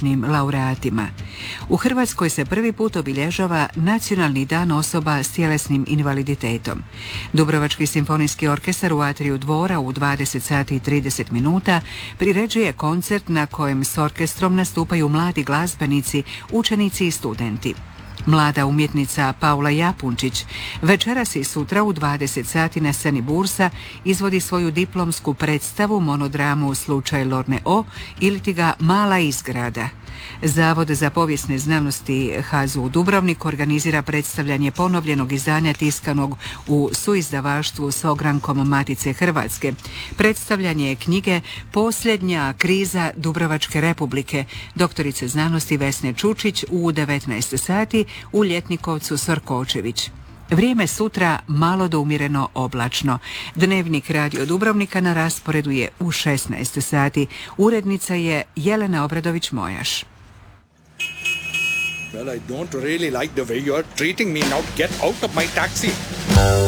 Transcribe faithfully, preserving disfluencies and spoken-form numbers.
odličnim laureatima. U Hrvatskoj se prvi put obilježava Nacionalni dan osoba s tjelesnim invaliditetom. Dubrovački simfonijski orkestar u atriju Dvora u dvadeset sati i trideset minuta priređuje koncert na kojem s orkestrom nastupaju mladi glazbenici, učenici i studenti. Mlada umjetnica Paula Japunčić večeras i sutra u dvadeset sati na sceni Bursa izvodi svoju diplomsku predstavu monodramu Slučaj Lorne O iliti ga Mala izgrada. Zavod za povijesne znanosti H A Z U Dubrovnik organizira predstavljanje ponovljenog izdanja tiskanog u suizdavaštvu s ogrankom Matice Hrvatske. Predstavljanje knjige Posljednja kriza Dubrovačke republike doktorice znanosti Vesne Čučić u devetnaest sati u Ljetnikovcu Sorkočević. Vrijeme sutra malo do umjereno oblačno. Dnevnik Radio Dubrovnika na rasporedu je u šesnaest sati. Urednica je Jelena Obradović-Mojaš. Well, I don't really like the way you're treating me. Now get out of my taxi.